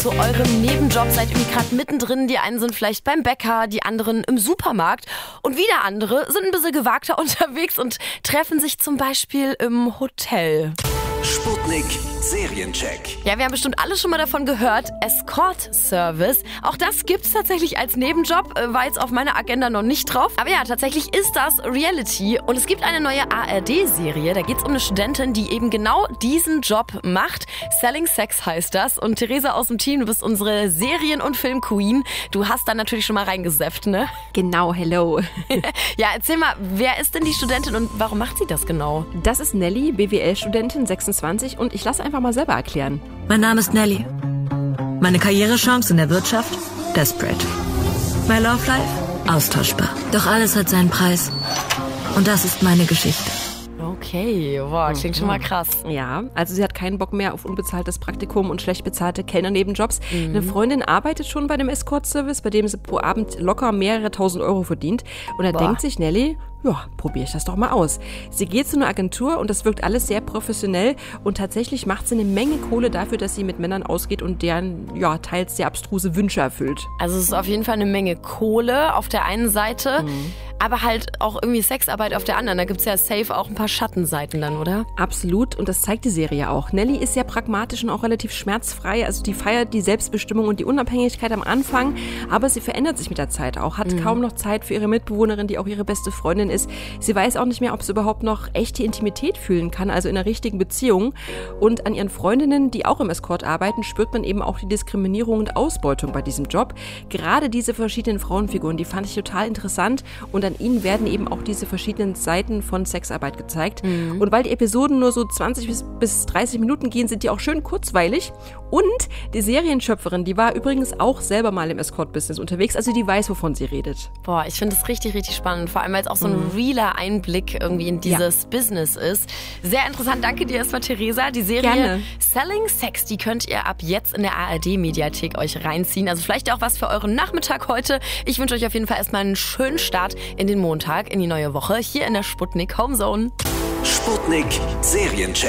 Zu eurem Nebenjob seid ihr gerade mittendrin. Die einen sind vielleicht beim Bäcker, die anderen im Supermarkt. Und wieder andere sind ein bisschen gewagter unterwegs und treffen sich zum Beispiel im Hotel. Sputnik Seriencheck. Ja, wir haben bestimmt alle schon mal davon gehört. Escort-Service. Auch das gibt's tatsächlich als Nebenjob. War jetzt auf meiner Agenda noch nicht drauf. Aber ja, tatsächlich ist das Reality. Und es gibt eine neue ARD-Serie. Da geht's um eine Studentin, die eben genau diesen Job macht. Selling Sex heißt das. Und Theresa aus dem Team, du bist unsere Serien- und Film-Queen. Du hast da natürlich schon mal reingesefft, ne? Genau, hello. Ja, erzähl mal, wer ist denn die Studentin und warum macht sie das genau? Das ist Nelly, BWL-Studentin, 26 und ich lasse einfach mal selber erklären. Mein Name ist Nelly. Meine Karrierechance in der Wirtschaft? Desperate. My Love Life? Austauschbar. Doch alles hat seinen Preis. Und das ist meine Geschichte. Okay, wow, klingt schon mal krass. Ja, also sie hat keinen Bock mehr auf unbezahltes Praktikum und schlecht bezahlte Kellnernebenjobs. Eine Freundin arbeitet schon bei dem Escort-Service, bei dem sie pro Abend locker mehrere tausend Euro verdient. Und da denkt sich Nelly, ja, probiere ich das doch mal aus. Sie geht zu einer Agentur und das wirkt alles sehr professionell und tatsächlich macht sie eine Menge Kohle dafür, dass sie mit Männern ausgeht und deren, ja, teils sehr abstruse Wünsche erfüllt. Also es ist auf jeden Fall eine Menge Kohle auf der einen Seite, aber halt auch irgendwie Sexarbeit auf der anderen. Da gibt's ja safe auch ein paar Schattenseiten dann, oder? Absolut, und das zeigt die Serie auch. Nelly ist sehr pragmatisch und auch relativ schmerzfrei, also die feiert die Selbstbestimmung und die Unabhängigkeit am Anfang, aber sie verändert sich mit der Zeit auch, hat kaum noch Zeit für ihre Mitbewohnerin, die auch ihre beste Freundin ist. Sie weiß auch nicht mehr, ob sie überhaupt noch echte Intimität fühlen kann, also in einer richtigen Beziehung. Und an ihren Freundinnen, die auch im Escort arbeiten, spürt man eben auch die Diskriminierung und Ausbeutung bei diesem Job. Gerade diese verschiedenen Frauenfiguren, die fand ich total interessant und an ihnen werden eben auch diese verschiedenen Seiten von Sexarbeit gezeigt. Und weil die Episoden nur so 20 bis 30 Minuten gehen, sind die auch schön kurzweilig. Und die Serienschöpferin, die war übrigens auch selber mal im Escort-Business unterwegs, also die weiß, wovon sie redet. Boah, ich finde das richtig, richtig spannend. Vor allem, weil es auch so ein realer Einblick irgendwie in dieses Business ist. Sehr interessant. Danke dir erstmal, Theresa. Die Serie Gerne. Selling Sex, die könnt ihr ab jetzt in der ARD-Mediathek euch reinziehen. Also vielleicht auch was für euren Nachmittag heute. Ich wünsche euch auf jeden Fall erstmal einen schönen Start in den Montag, in die neue Woche, hier in der Sputnik Homezone. Sputnik Seriencheck.